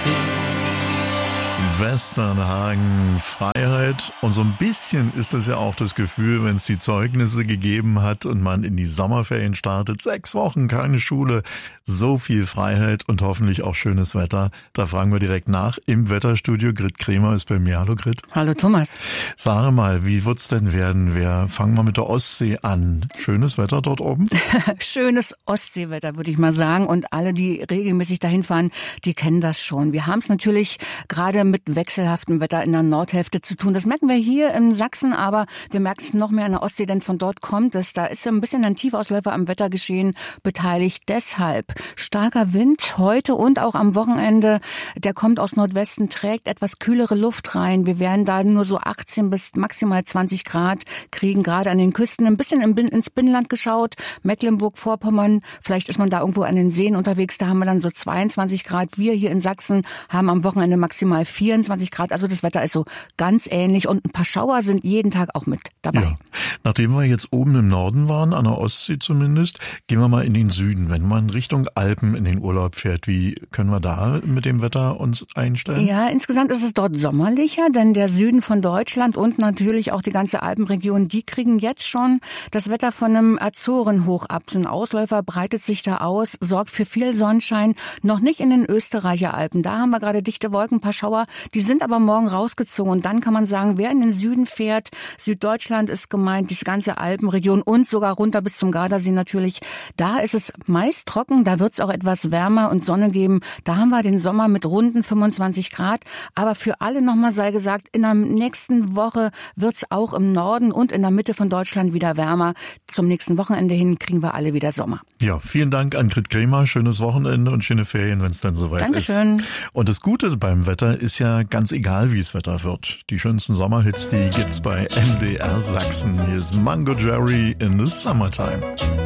Westernhagen, Freiheit. Und so ein bisschen ist das ja auch das Gefühl, wenn es die Zeugnisse gegeben hat und man in die Sommerferien startet. 6 Wochen, keine Schule, so viel Freiheit und hoffentlich auch schönes Wetter. Da fragen wir direkt nach im Wetterstudio. Grit Kremer ist bei mir. Hallo Grit. Hallo Thomas. Sag mal, wie wird's denn werden? Wir fangen mal mit der Ostsee an. Schönes Wetter dort oben? Schönes Ostseewetter, würde ich mal sagen. Und alle, die regelmäßig dahin fahren, die kennen das schon. Wir haben es natürlich gerade mit wechselhaftem Wetter in der Nordhälfte zu tun. Das merken wir hier in Sachsen, aber wir merken es noch mehr an der Ostsee, denn von dort kommt es. Da ist ein bisschen ein Tiefausläufer am Wettergeschehen beteiligt. Deshalb starker Wind heute und auch am Wochenende. Der kommt aus Nordwesten, trägt etwas kühlere Luft rein. Wir werden da nur so 18 bis maximal 20 Grad kriegen, gerade an den Küsten. Ein bisschen ins Binnenland geschaut, Mecklenburg-Vorpommern. Vielleicht ist man da irgendwo an den Seen unterwegs. Da haben wir dann so 22 Grad. Wir hier in Sachsen haben am Wochenende maximal 24 Grad, also das Wetter ist so ganz ähnlich und ein paar Schauer sind jeden Tag auch mit dabei. Ja. Nachdem wir jetzt oben im Norden waren, an der Ostsee zumindest, gehen wir mal in den Süden. Wenn man Richtung Alpen in den Urlaub fährt, wie können wir da mit dem Wetter uns einstellen? Ja, insgesamt ist es dort sommerlicher, denn der Süden von Deutschland und natürlich auch die ganze Alpenregion, die kriegen jetzt schon das Wetter von einem Azorenhoch ab. So ein Ausläufer breitet sich da aus, sorgt für viel Sonnenschein, noch nicht in den Österreicher Alpen. Da haben wir gerade dichte Wolken, ein paar Schauer, die sind aber morgen rausgezogen und dann kann man sagen, wer in den Süden fährt, Süddeutschland ist gemeint, die ganze Alpenregion und sogar runter bis zum Gardasee natürlich, da ist es meist trocken, da wird es auch etwas wärmer und Sonne geben. Da haben wir den Sommer mit runden 25 Grad, aber für alle nochmal sei gesagt, in der nächsten Woche wird es auch im Norden und in der Mitte von Deutschland wieder wärmer. Zum nächsten Wochenende hin kriegen wir alle wieder Sommer. Ja, vielen Dank an Grit Kremer, schönes Wochenende und schöne Ferien, wenn es dann soweit ist. Dankeschön. Und das Gute beim Wetter ist ja ganz egal, wie es Wetter wird. Die schönsten Sommerhits, die gibt's bei MDR Sachsen. Hier ist Mango Jerry in the Summertime.